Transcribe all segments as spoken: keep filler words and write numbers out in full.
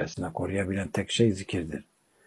içerisinde koruyabilen tek şey zikirdir.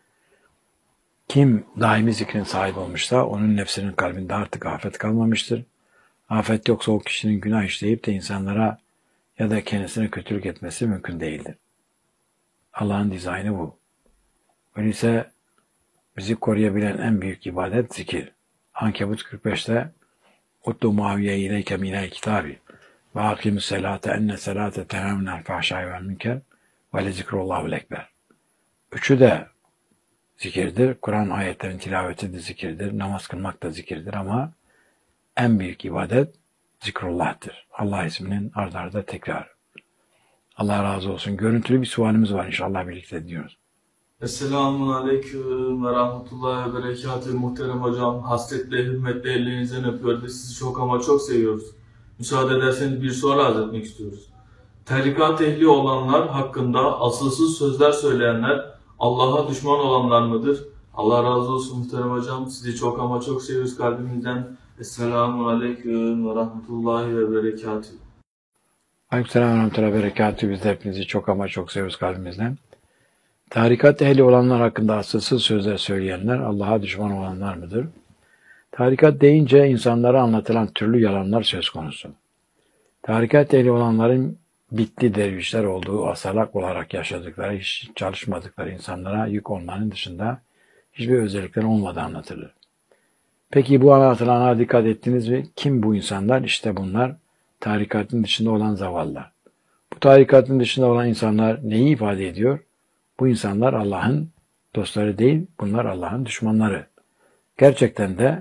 Kim daimi zikrin sahibi olmuşsa onun nefsinin kalbinde artık afet kalmamıştır. Afet yoksa o kişinin günah işleyip de insanlara ya da kendisine kötülük etmesi mümkün değildir. Allah'ın dizaynı bu. Öyleyse bizi koruyabilen en büyük ibadet zikir. Ankebut kırk beşte Utlu muaviye ileyke minel kitabi ve akimus selate enne selate tenhamnel fahşai vel münker ve le zikrullahu ekber. Üçü de zikirdir. Kur'an ayetlerin tilaveti de zikirdir. Namaz kılmak da zikirdir ama en büyük ibadet zikrullah'tır. Allah isminin ard arda tekrar. Allah razı olsun. Görüntülü bir sualimiz var inşallah birlikte dinliyoruz. Esselamun Aleyküm ve Rahmetullahi ve Berekatühü muhterem hocam. Hasretle, hürmetle ellerinizden öpüyoruz. Sizi çok ama çok seviyoruz. Müsaade ederseniz bir soru arz etmek istiyoruz. Tarikat ehli olanlar hakkında asılsız sözler söyleyenler Allah'a düşman olanlar mıdır? Allah razı olsun muhterem hocam. Sizi çok ama çok seviyoruz kalbimizden. Esselamun Aleyküm ve Rahmetullahi ve Berekatühü. Aleykümselam ve Rahmetullahi ve Berekatühü. Biz de hepinizi çok ama çok seviyoruz kalbimizden. Tarikat ehli olanlar hakkında asılsız sözler söyleyenler Allah'a düşman olanlar mıdır? Tarikat deyince insanlara anlatılan türlü yalanlar söz konusu. Tarikat ehli olanların bitli dervişler olduğu, asalak olarak yaşadıkları, hiç çalışmadıkları insanlara yük olmanın dışında hiçbir özellikleri olmadığı anlatılır. Peki bu anlatılanlara dikkat ettiniz mi? Kim bu insanlar? İşte bunlar tarikatın dışında olan zavallılar. Bu tarikatın dışında olan insanlar neyi ifade ediyor? Bu insanlar Allah'ın dostları değil, bunlar Allah'ın düşmanları. Gerçekten de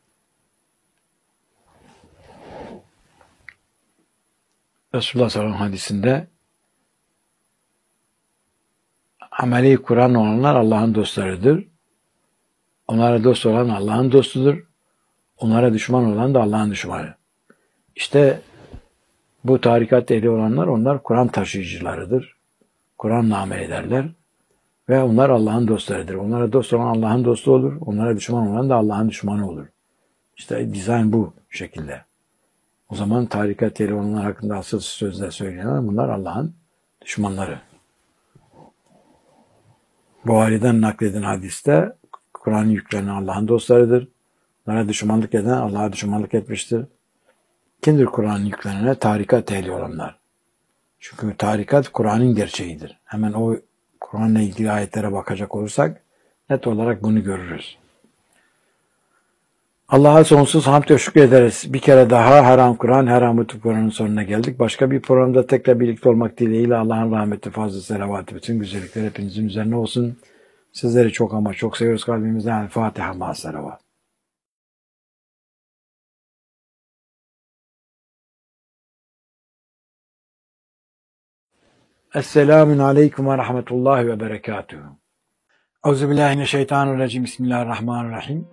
Resulullah sallallahu aleyhi ve sellem hadisinde ameli Kur'an olanlar Allah'ın dostlarıdır. Onlara dost olan Allah'ın dostudur. Onlara düşman olan da Allah'ın düşmanı. İşte bu tarikat ehli olanlar onlar Kur'an taşıyıcılarıdır. Kur'an'la amel ederler. Ve onlar Allah'ın dostlarıdır. Onlara dost olan Allah'ın dostu olur. Onlara düşman olan da Allah'ın düşmanı olur. İşte dizayn bu şekilde. O zaman tarikat ehli olanlar hakkında asıl sözler söyleyenler bunlar Allah'ın düşmanları. Buhari'den nakledilen hadiste Kur'an'ı yüklenen Allah'ın dostlarıdır. Onlara düşmanlık eden Allah'a düşmanlık etmiştir. Kimdir Kur'an'ı yüklenene? Tarikat ehli olanlar. Çünkü tarikat Kur'an'ın gerçeğidir. Hemen o Kur'an'la ilgili ayetlere bakacak olursak net olarak bunu görürüz. Allah'a sonsuz hamd ve şükür ederiz. Bir kere daha Haram Kur'an, Haram Kur'an'ın sonuna geldik. Başka bir programda tekrar birlikte olmak dileğiyle Allah'ın rahmeti, fazla selavatı, bütün güzellikler hepinizin üzerine olsun. Sizleri çok ama çok seviyoruz kalbimizden. Fatiha ma selavat. Esselamun Aleyküm ve Rahmetullahi ve Berekatühü. Euzubillahimineşşeytanirracim. Bismillahirrahmanirrahim.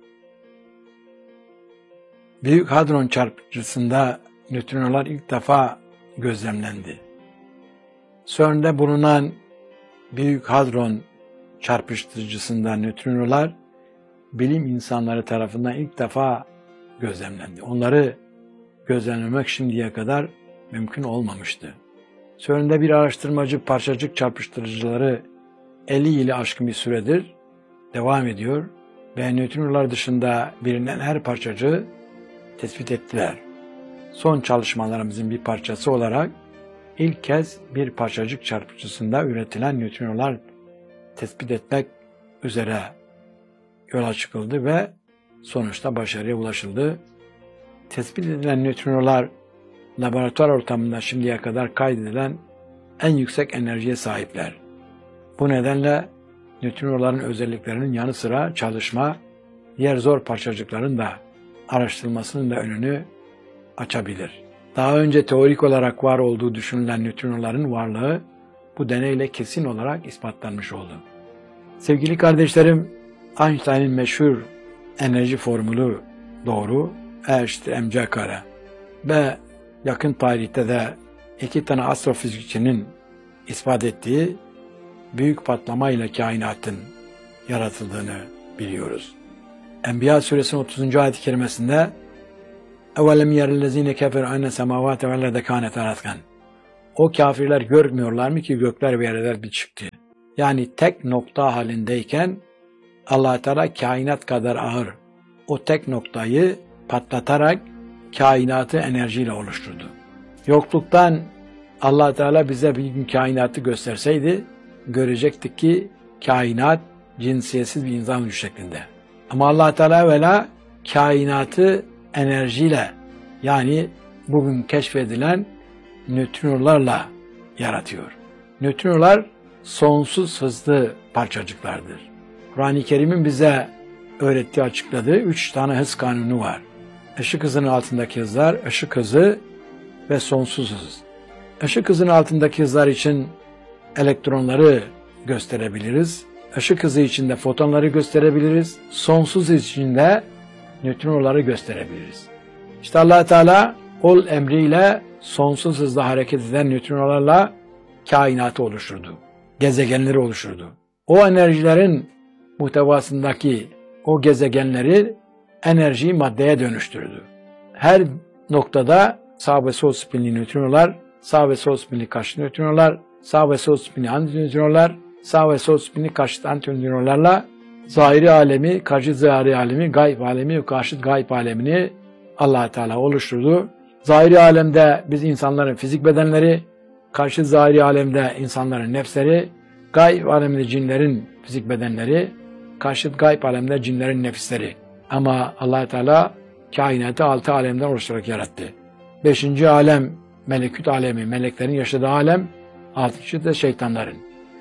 Büyük Hadron çarpıcısında nötrinolar ilk defa gözlemlendi. CERN'de bulunan Büyük Hadron çarpıcısında nötrinolar bilim insanları tarafından ilk defa gözlemlendi. Onları gözlemlemek şimdiye kadar mümkün olmamıştı. CERN'de bir araştırmacı parçacık çarpıştırıcıları elli yılı aşkın bir süredir devam ediyor ve nötrinolar dışında bilinen her parçacığı tespit ettiler. Son çalışmalarımızın bir parçası olarak ilk kez bir parçacık çarpıcısında üretilen nötrinolar tespit etmek üzere yola çıkıldı ve sonuçta başarıya ulaşıldı. Tespit edilen nötrinolar laboratuvar ortamında şimdiye kadar kaydedilen en yüksek enerjiye sahipler. Bu nedenle nötrinoların özelliklerinin yanı sıra çalışma, diğer zor parçacıkların da araştırılmasının da önünü açabilir. Daha önce teorik olarak var olduğu düşünülen nötrinoların varlığı bu deneyle kesin olarak ispatlanmış oldu. Sevgili kardeşlerim, Einstein'ın meşhur enerji formülü doğru, E eşittir mc kare ve yakın tarihte de iki tane astrofizikçinin ispat ettiği büyük patlama ile kainatın yaratıldığını biliyoruz. Enbiya suresinin otuzuncu ayet-i kerimesinde اَوَلَمْ يَرَ الَّذ۪ينَ كَفَرُوا اَنَّ سَمَاوَاتَ وَالْاَرْضَ كَانَتَا رَتْقًا O kafirler görmüyorlar mı ki gökler ve yerler bir çıktı. Yani tek nokta halindeyken Allah Teala kainat kadar ağır o tek noktayı patlatarak kainatı enerjiyle oluşturdu. Yokluktan Allah Teala bize bir gün kainatı gösterseydi görecektik ki kainat cinsiyetsiz bir insan vücudu şeklinde. Ama Allah Teala evvela kainatı enerjiyle, yani bugün keşfedilen nötrinolarla yaratıyor. Nötrinolar sonsuz hızlı parçacıklardır. Kur'an-ı Kerim'in bize öğrettiği, açıkladığı üç tane hız kanunu var. Işık hızının altındaki hızlar, ışık hızı ve sonsuz hız. Işık hızının altındaki hızlar için elektronları gösterebiliriz. Işık hızı içinde fotonları gösterebiliriz. Sonsuz hız içinde nötrinoları gösterebiliriz. İşte Allah Teala ol emriyle sonsuz hızla hareket eden nötrinolarla kainatı oluşturdu. Gezegenleri oluşturdu. O enerjilerin muhtevasındaki o gezegenleri enerjiyi maddeye dönüştürdü. Her noktada sağ ve sol spinli nötrinolar, sağ ve sol spinli karşıt nötrinolar, sağ ve sol spinli antinötrinolar, sağ ve sol spinli karşıt antinötrinolarla zahiri alemi, karşıt zahiri alemi, gayb alemi ve karşıt gayb alemini Allah Teala oluşturdu. Zahiri alemde biz insanların fizik bedenleri, karşıt zahiri alemde insanların nefsleri, gayb alemde cinlerin fizik bedenleri, karşıt gayb alemde cinlerin nefisleri. Ama Allah Teala kainatı altı alemden oluşturarak yarattı. Beşinci alem melekut alemi, meleklerin yaşadığı alem, altıncı da şeytanların.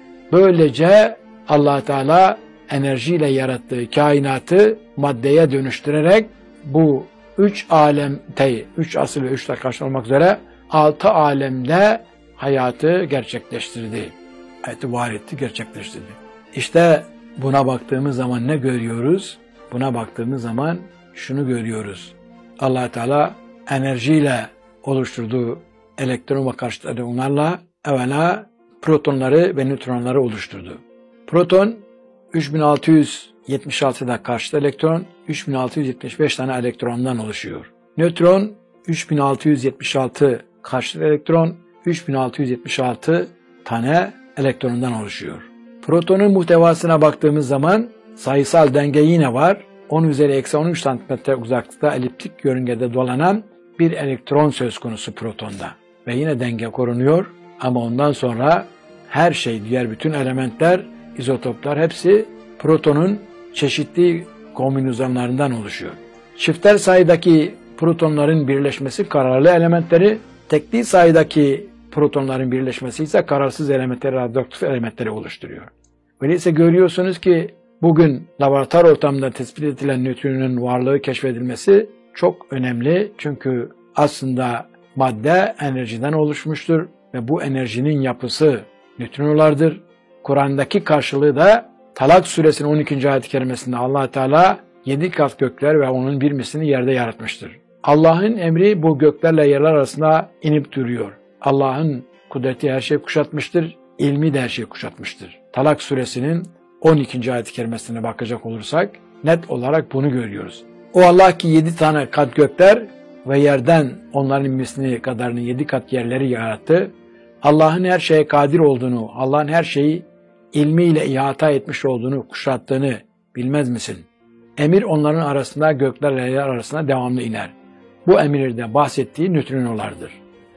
Böylece Allah Teala enerjiyle yarattığı kainatı maddeye dönüştürerek bu üç alemde, üç asıl ve üç taş olmak üzere altı alemde hayatı gerçekleştirdi. Hayatı var etti, gerçekleştirdi. İşte buna baktığımız zaman ne görüyoruz? Buna baktığımız zaman şunu görüyoruz. Allah Teala enerjiyle oluşturduğu elektron ve karşıt elektronlarla evvela protonları ve nötronları oluşturdu. Proton üç bin altı yüz yetmiş altıda karşıt elektron, üç bin altı yüz yetmiş beş tane elektrondan oluşuyor. Nötron üç bin altı yüz yetmiş altı karşıt elektron, üç bin altı yüz yetmiş altı tane elektrondan oluşuyor. Protonun muhtevasına baktığımız zaman sayısal denge yine var. on üzeri eksi on üç santimetre uzaklıkta eliptik yörüngede dolanan bir elektron söz konusu protonda. Ve yine denge korunuyor ama ondan sonra her şey, diğer bütün elementler, izotoplar hepsi protonun çeşitli kombinasyonlarından oluşuyor. Çifter sayıdaki protonların birleşmesi kararlı elementleri, tekli sayıdaki protonların birleşmesi ise kararsız elementleri, radyoaktif elementleri oluşturuyor. Öyleyse görüyorsunuz ki bugün laboratuvar ortamında tespit edilen nötronun varlığı keşfedilmesi çok önemli. Çünkü aslında madde enerjiden oluşmuştur ve bu enerjinin yapısı nötrinolardır. Kur'an'daki karşılığı da Talak suresinin on ikinci ayet-i kerimesinde Allah Teala yedi kat gökler ve onun bir mislini yerde yaratmıştır. Allah'ın emri bu göklerle yerler arasında inip duruyor. Allah'ın kudreti her şeyi kuşatmıştır, ilmi de her şeyi kuşatmıştır. Talak suresinin on ikinci ayet-i kerimesine bakacak olursak net olarak bunu görüyoruz. O Allah ki yedi tane kat gökler ve yerden onların mislini kadarını yedi kat yerleri yarattı. Allah'ın her şeye kadir olduğunu, Allah'ın her şeyi ilmiyle ihata etmiş olduğunu, kuşattığını bilmez misin? Emir onların arasında, göklerle yer arasında devamlı iner. Bu emirde bahsettiği nötrinolardır.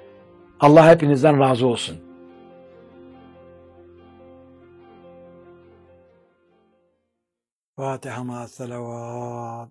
Allah hepinizden razı olsun. Fatiha ma salavat.